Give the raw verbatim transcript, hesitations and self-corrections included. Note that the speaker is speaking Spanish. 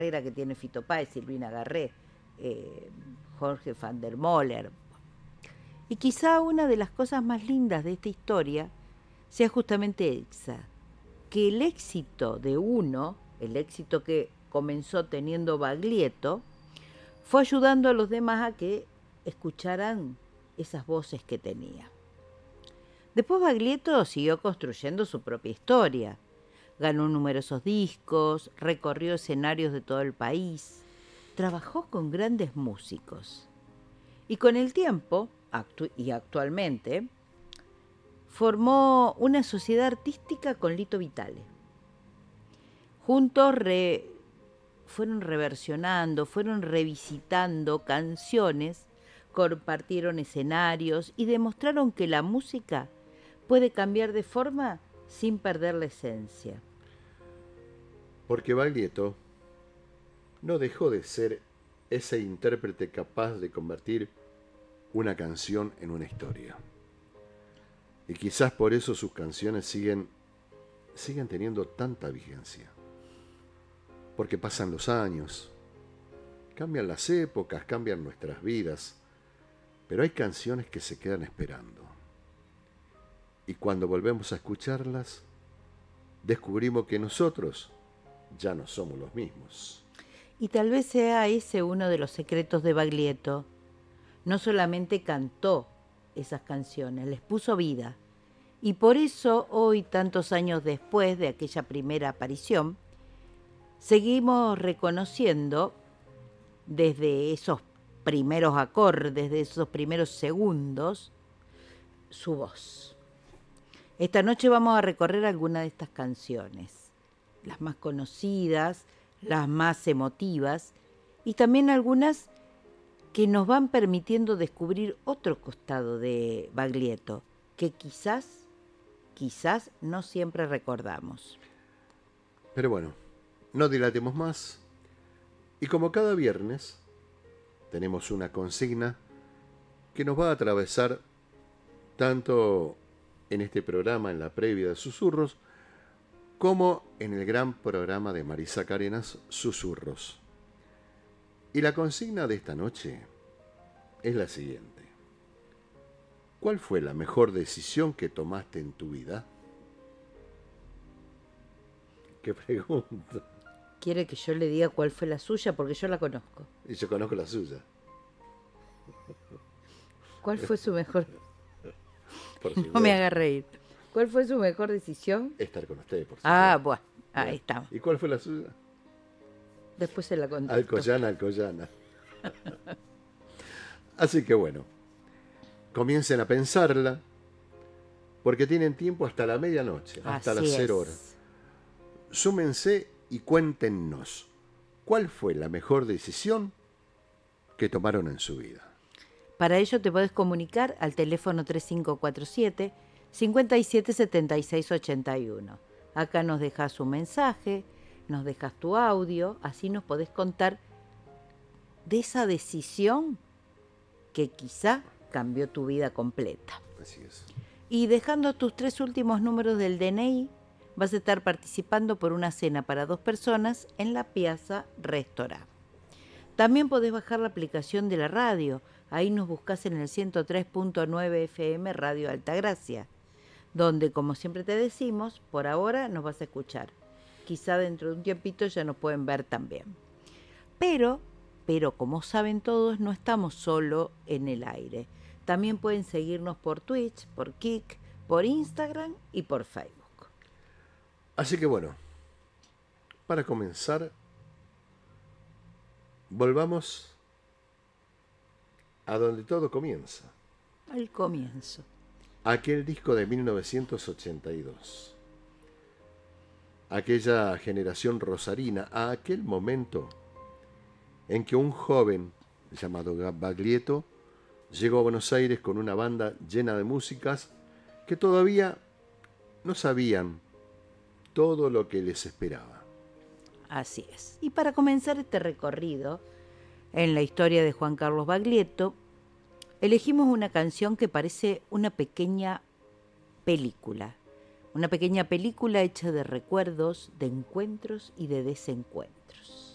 que tiene Fito Páez, Silvina Garré, eh, Jorge van der Moller. Y quizá una de las cosas más lindas de esta historia sea justamente esa, que el éxito de uno, el éxito que comenzó teniendo Baglietto, fue ayudando a los demás a que escucharan esas voces que tenía. Después Baglietto siguió construyendo su propia historia. Ganó numerosos discos, recorrió escenarios de todo el país, trabajó con grandes músicos. Y con el tiempo, actu- y actualmente, formó una sociedad artística con Lito Vitale. Juntos re- fueron reversionando, fueron revisitando canciones, compartieron escenarios y demostraron que la música puede cambiar de forma sin perder la esencia. Porque Baglietto no dejó de ser ese intérprete capaz de convertir una canción en una historia. Y quizás por eso sus canciones siguen, siguen teniendo tanta vigencia. Porque pasan los años, cambian las épocas, cambian nuestras vidas, pero hay canciones que se quedan esperando. Y cuando volvemos a escucharlas, descubrimos que nosotros ya no somos los mismos. Y tal vez sea ese uno de los secretos de Baglietto. No solamente cantó esas canciones, les puso vida. Y por eso hoy, tantos años después de aquella primera aparición, seguimos reconociendo desde esos primeros acordes, desde esos primeros segundos, su voz. Esta noche vamos a recorrer algunas de estas canciones, las más conocidas, las más emotivas y también algunas que nos van permitiendo descubrir otro costado de Baglietto, que quizás, quizás no siempre recordamos. Pero bueno, no dilatemos más. Y como cada viernes, tenemos una consigna que nos va a atravesar tanto en este programa, en la previa de Susurros, como en el gran programa de Marisa Carenas, Susurros. Y la consigna de esta noche es la siguiente. ¿Cuál fue la mejor decisión que tomaste en tu vida? ¿Qué pregunta? ¿Quiere que yo le diga cuál fue la suya? Porque yo la conozco. Y yo conozco la suya. ¿Cuál fue su mejor? Por No me haga reír. ¿Cuál fue su mejor decisión? Estar con usted, por supuesto. Ah, bueno, ahí estamos. ¿Y cuál fue la suya? Después se la contesto. Alcoyana, Alcoyana. Así que bueno, comiencen a pensarla, porque tienen tiempo hasta la medianoche, hasta Así las cero es. horas. Súmense y cuéntenos, ¿cuál fue la mejor decisión que tomaron en su vida? Para ello te podés comunicar al teléfono tres cinco cuatro siete, cinco siete siete seis ocho uno. Acá nos dejas un mensaje, nos dejas tu audio, así nos podés contar de esa decisión que quizá cambió tu vida completa. Así es. Y dejando tus tres últimos números del D N I, vas a estar participando por una cena para dos personas en la Piazza Restaurant. También podés bajar la aplicación de la radio. Ahí nos buscás en el ciento tres punto nueve F M Radio Altagracia, donde, como siempre te decimos, por ahora nos vas a escuchar. Quizá dentro de un tiempito ya nos pueden ver también. Pero, pero como saben todos, no estamos solo en el aire. También pueden seguirnos por Twitch, por Kik, por Instagram y por Facebook. Así que bueno, para comenzar, volvamos a donde todo comienza. Al comienzo. Aquel disco de mil novecientos ochenta y dos. Aquella generación rosarina, a aquel momento en que un joven llamado Baglietto llegó a Buenos Aires con una banda llena de músicas que todavía no sabían todo lo que les esperaba. Así es. Y para comenzar este recorrido en la historia de Juan Carlos Baglietto, elegimos una canción que parece una pequeña película. Una pequeña película hecha de recuerdos, de encuentros y de desencuentros.